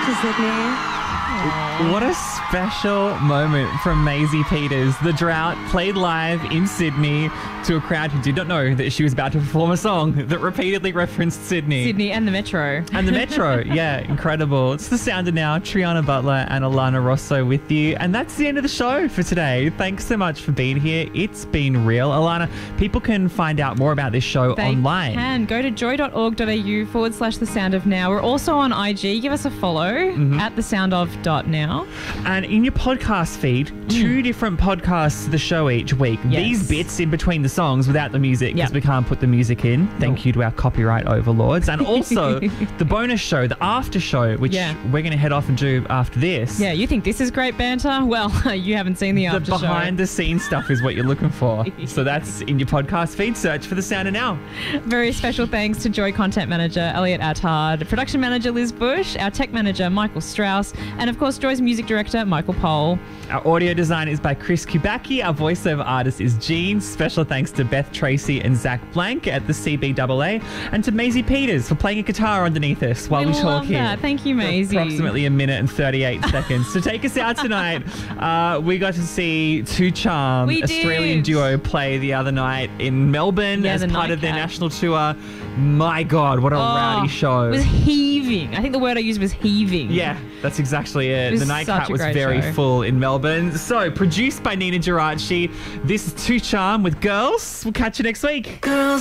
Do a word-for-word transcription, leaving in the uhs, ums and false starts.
to Sydney. What a special moment from Maisie Peters. The Drought played live in Sydney to a crowd who did not know that she was about to perform a song that repeatedly referenced Sydney. Sydney and the Metro. And the Metro, yeah, incredible. It's The Sound of Now, Triana Butler and Alana Rosso with you. And that's the end of the show for today. Thanks so much for being here. It's been real. Alana, people can find out more about this show They online. can. Go to joy.org.au forward slash the sound of now. We're also on I G. Give us a follow Mm-hmm. at the sound of dot now. And in your podcast feed, two different podcasts to the show each week. Yes. These bits in between the songs without the music because Yep. we can't put the music in. Thank Nope. you to our copyright overlords. And also the bonus show, the after show, which Yeah. we're going to head off and do after this. Yeah, you think this is great banter? Well, you haven't seen the The after show. behind the scenes stuff is what you're looking for. So that's in your podcast feed. Search for The Sound of Now. Very special thanks to Joy Content Manager Elliot Attard, Production Manager Liz Bush, our Tech Manager Michael Strauss, and of course Joy's Music Director Michael Pole. Our audio design is by Chris Kubacki. Our voiceover artist is Jean. Special thanks to Beth Tracy and Zach Blank at the C B A A, and to Maisie Peters for playing a guitar underneath us while We we, talk love here. that. Thank you, For Maisie. approximately a minute and thirty-eight seconds. To take us out tonight, uh, we got to see Two Charm, We Australian did. duo, play the other night in Melbourne Yeah, as the part of their Nightcap. national tour. My God, what a rowdy show. It was heaving. I think the word I used was heaving. Yeah, that's exactly it. was the such nightcap a was great very show. full in Melbourne. So, produced by Nina Geraci, this is Two Charm with Girls. We'll catch you next week. Girls.